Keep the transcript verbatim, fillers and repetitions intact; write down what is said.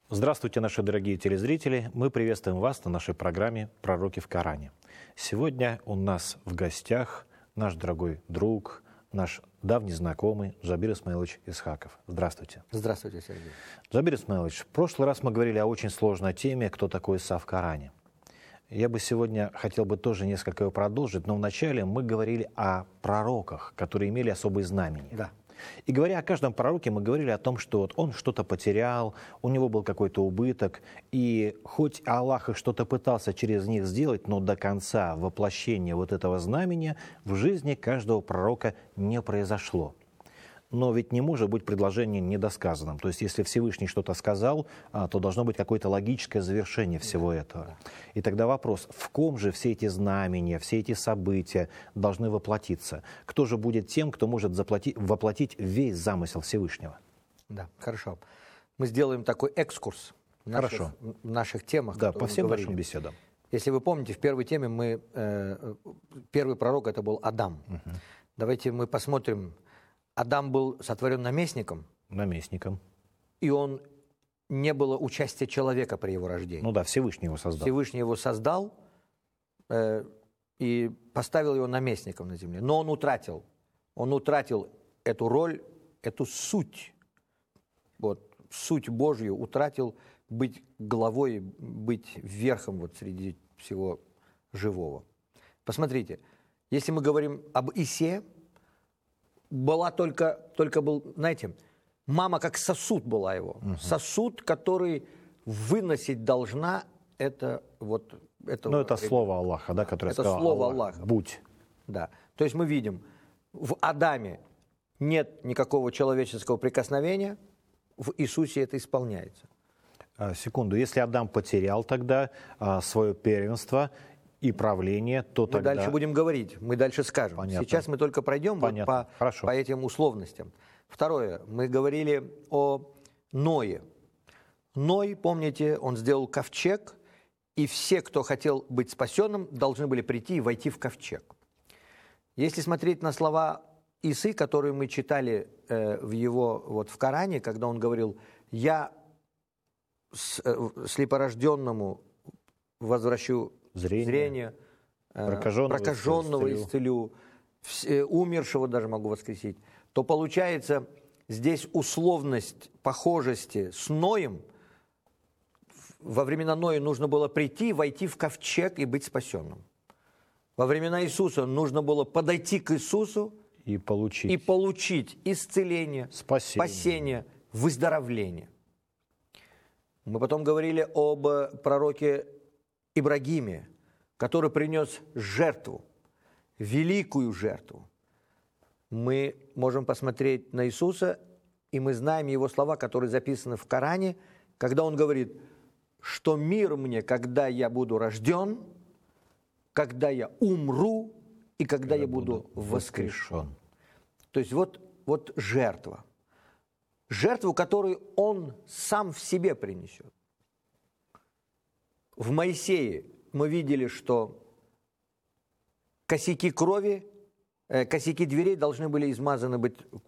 Здравствуйте, наши дорогие телезрители! Мы приветствуем вас на нашей программе «Пророки в Коране». Сегодня у нас в гостях наш дорогой друг, наш давний знакомый Джабир Исмаилович Исхаков. Здравствуйте. Здравствуйте, Сергей. Джабир Исмаилович, в прошлый раз мы говорили о очень сложной теме, кто такой Иса в Коране. Я бы сегодня хотел бы тоже несколько его продолжить, но вначале мы говорили о пророках, которые имели особые знамения. Да. И говоря о каждом пророке, мы говорили о том, что вот он что-то потерял, у него был какой-то убыток, и хоть Аллах и что-то пытался через них сделать, но до конца воплощения вот этого знамения в жизни каждого пророка не произошло. Но ведь не может быть предложение недосказанным. То есть, если Всевышний что-то сказал, то должно быть какое-то логическое завершение всего этого. И тогда вопрос, в ком же все эти знамения, все эти события должны воплотиться? Кто же будет тем, кто может заплатить, воплотить весь замысел Всевышнего? Да, хорошо. Мы сделаем такой экскурс в наших, Хорошо. в наших темах. Да, по всем говорили. нашим беседам. Если вы помните, в первой теме мы, э, первый пророк это был Адам. Угу. Давайте мы посмотрим. Адам был сотворен наместником. Наместником. И он не было участия человека при его рождении. Ну да, Всевышний его создал. Всевышний его создал э, и поставил его наместником на земле. Но он утратил. Он утратил эту роль, эту суть. Вот, суть Божью утратил быть главой, быть верхом вот среди всего живого. Посмотрите, если мы говорим об Исе, была только, только был, знаете, мама как сосуд была его. Угу. Сосуд, который выносить должна это вот... Это, ну, это слово Аллаха, да, которое это сказал слово Аллах, Аллаха. Будь. Да. То есть мы видим, в Адаме нет никакого человеческого прикосновения, в Иисусе это исполняется. А, секунду, если Адам потерял тогда а, свое первенство и правление, то мы тогда... Мы дальше будем говорить, мы дальше скажем. Понятно. Сейчас мы только пройдем вот по, по этим условностям. Второе, мы говорили о Ное. Ной, помните, он сделал ковчег, и все, кто хотел быть спасенным, должны были прийти и войти в ковчег. Если смотреть на слова Исы, которые мы читали э, в его, вот в Коране, когда он говорил, я с, э, слепорожденному возвращу зрение, зрение э, прокаженного, прокаженного исцелю, исцелю, умершего даже могу воскресить, то получается здесь условность похожести с Ноем. Во времена Ноя нужно было прийти, войти в ковчег и быть спасенным. Во времена Иисуса нужно было подойти к Иисусу и получить, и получить исцеление, спасение. спасение, выздоровление. Мы потом говорили об пророке Ибрагиме, который принес жертву, великую жертву. Мы можем посмотреть на Иисуса, и мы знаем его слова, которые записаны в Коране, когда он говорит, что мир мне, когда я буду рожден, когда я умру и когда, когда я буду воскрешен. То есть вот, вот жертва. Жертву, которую он сам в себе принесет. В Моисее мы видели, что косяки крови, э, косяки дверей должны были измазаны быть